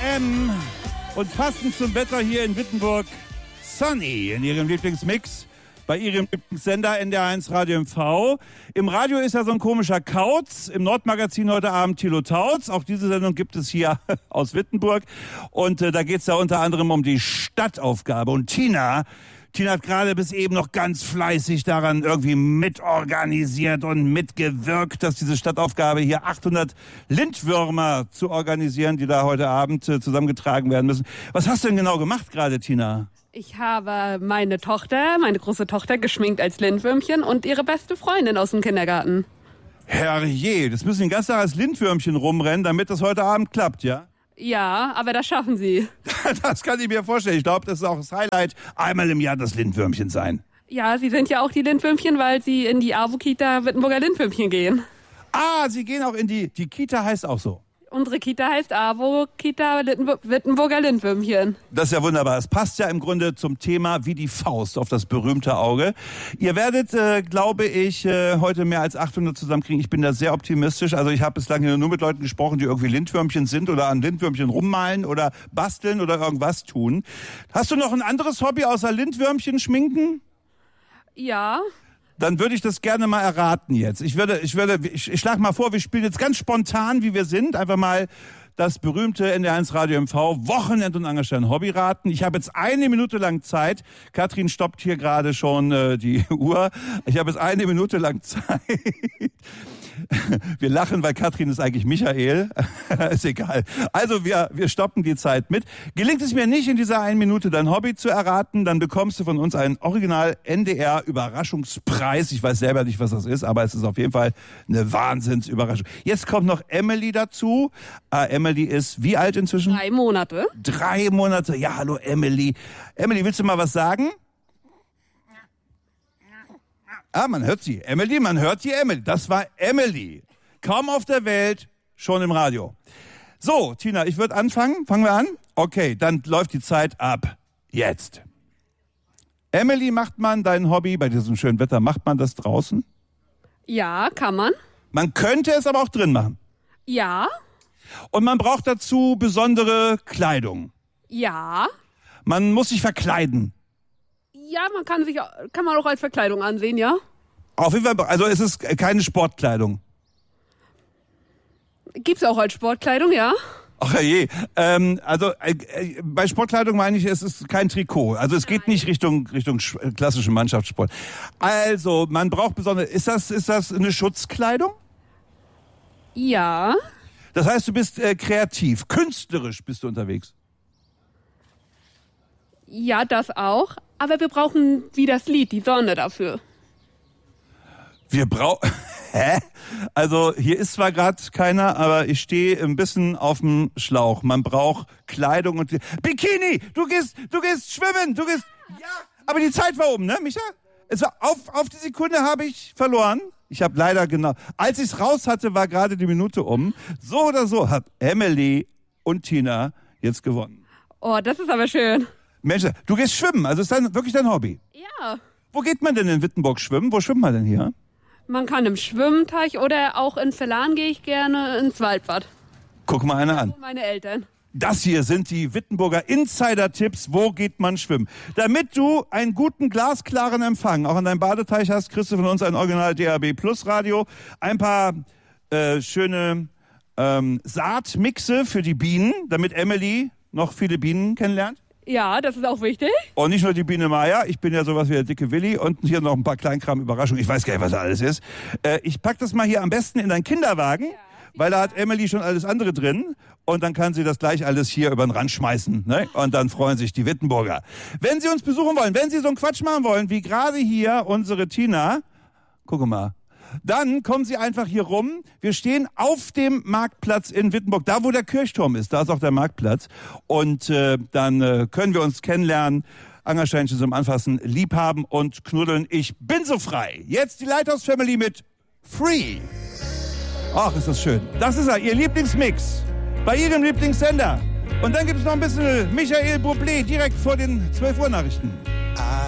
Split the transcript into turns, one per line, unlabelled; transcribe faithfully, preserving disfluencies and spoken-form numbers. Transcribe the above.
M. Und passend zum Wetter hier in Wittenburg, Sunny in ihrem Lieblingsmix. Bei ihrem Lieblingssender N D R eins Radio M V. Im Radio ist ja so ein komischer Kauz. Im Nordmagazin heute Abend Thilo Tautz. Auch diese Sendung gibt es hier aus Wittenburg. Und äh, da geht es ja unter anderem um die Stadtaufgabe. Und Tina, Tina hat gerade bis eben noch ganz fleißig daran irgendwie mitorganisiert und mitgewirkt, dass diese Stadtaufgabe hier achthundert Lindwürmer zu organisieren, die da heute Abend äh, zusammengetragen werden müssen. Was hast du denn genau gemacht gerade, Tina?
Ich habe meine Tochter, meine große Tochter, geschminkt als Lindwürmchen und ihre beste Freundin aus dem Kindergarten.
Herrje, das müssen die den ganzen Tag als Lindwürmchen rumrennen, damit das heute Abend klappt, ja?
Ja, aber das schaffen sie.
Das kann ich mir vorstellen. Ich glaube, das ist auch das Highlight, einmal im Jahr das Lindwürmchen sein.
Ja, sie sind ja auch die Lindwürmchen, weil sie in die AWO-Kita Wittenburger Lindwürmchen gehen.
Ah, sie gehen auch in die, die Kita heißt auch so.
Unsere Kita heißt AWO-Kita Wittenburger Lindwürmchen.
Das ist ja wunderbar. Es passt ja im Grunde zum Thema wie die Faust auf das berühmte Auge. Ihr werdet, äh, glaube ich, äh, heute mehr als achthundert zusammenkriegen. Ich bin da sehr optimistisch. Also ich habe bislang nur mit Leuten gesprochen, die irgendwie Lindwürmchen sind oder an Lindwürmchen rummalen oder basteln oder irgendwas tun. Hast du noch ein anderes Hobby außer Lindwürmchen schminken?
Ja.
Dann würde ich das gerne mal erraten jetzt. Ich würde, ich würde, ich, ich schlage mal vor, wir spielen jetzt ganz spontan, wie wir sind, einfach mal das berühmte N D R eins Radio M V Wochenend- und Angerstein Hobbyraten. Ich habe jetzt eine Minute lang Zeit. Katrin stoppt hier gerade schon äh, die Uhr. Ich habe jetzt eine Minute lang Zeit. Wir lachen, weil Katrin ist eigentlich Michael. Ist egal. Also wir, wir stoppen die Zeit mit. Gelingt es mir nicht, in dieser einen Minute dein Hobby zu erraten, dann bekommst du von uns einen Original N D R Überraschungspreis. Ich weiß selber nicht, was das ist, aber es ist auf jeden Fall eine Wahnsinnsüberraschung. Jetzt kommt noch Emily dazu. Äh, Emily ist wie alt inzwischen?
Drei Monate.
Drei Monate. Ja, hallo Emily. Emily, willst du mal was sagen? Ah, man hört sie. Emily, man hört die Emily. Das war Emily. Kaum auf der Welt, schon im Radio. So, Tina, ich würde anfangen. Fangen wir an? Okay, dann läuft die Zeit ab. Jetzt. Emily, macht man dein Hobby, bei diesem schönen Wetter, macht man das draußen?
Ja, kann man.
Man könnte es aber auch drin machen.
Ja.
Und man braucht dazu besondere Kleidung.
Ja.
Man muss sich verkleiden.
Ja, man kann sich, kann man auch als Verkleidung ansehen, ja.
Auf jeden Fall, also es ist keine Sportkleidung.
Gibt's auch als Sportkleidung, ja.
Ach je, ähm, also äh, äh, bei Sportkleidung meine ich, es ist kein Trikot. Also es geht nicht Richtung Richtung klassischen Mannschaftssport. Also man braucht besonders. Ist das ist das eine Schutzkleidung?
Ja.
Das heißt, du bist äh, kreativ, künstlerisch bist du unterwegs.
Ja, das auch. Aber wir brauchen wie das Lied, die Sonne dafür.
Wir brauchen... Hä? Also hier ist zwar gerade keiner, aber ich stehe ein bisschen auf dem Schlauch. Man braucht Kleidung und... Bikini! Du gehst, du gehst schwimmen! Du gehst... Ja, aber die Zeit war um, ne, Micha? Es war auf, auf die Sekunde habe ich verloren. Ich habe leider genau... Als ich es raus hatte, war gerade die Minute um. So oder so hat Emily und Tina jetzt gewonnen.
Oh, das ist aber schön.
Mensch, du gehst schwimmen, also ist das wirklich dein Hobby?
Ja.
Wo geht man denn in Wittenburg schwimmen? Wo schwimmt man denn hier?
Man kann im Schwimmteich oder auch in Verlan gehe ich gerne ins Waldbad.
Guck mal einer an.
Meine Eltern.
Das hier sind die Wittenburger Insider-Tipps. Wo geht man schwimmen? Damit du einen guten, glasklaren Empfang auch an deinem Badeteich hast, kriegst du von uns ein Original D A B Plus Radio. Ein paar äh, schöne ähm, Saatmixe für die Bienen, damit Emily noch viele Bienen kennenlernt.
Ja, das ist auch wichtig.
Und nicht nur die Biene Maya, ich bin ja sowas wie der dicke Willi und hier noch ein paar Kleinkram-Überraschungen. Ich weiß gar nicht, was da alles ist. Äh, ich pack das mal hier am besten in deinen Kinderwagen, ja, weil da hat Emily schon alles andere drin und dann kann sie das gleich alles hier über den Rand schmeißen. Ne? Und dann freuen sich die Wittenburger. Wenn Sie uns besuchen wollen, wenn Sie so einen Quatsch machen wollen, wie gerade hier unsere Tina, guck mal, dann kommen Sie einfach hier rum. Wir stehen auf dem Marktplatz in Wittenburg, da wo der Kirchturm ist, da ist auch der Marktplatz. Und äh, dann äh, können wir uns kennenlernen, Angersteinchen zum Anfassen, liebhaben und knuddeln. Ich bin so frei. Jetzt die Lighthouse Family mit Free. Ach, ist das schön. Das ist er, Ihr Lieblingsmix bei Ihrem Lieblingssender. Und dann gibt es noch ein bisschen Michael Bublé direkt vor den zwölf Uhr Nachrichten.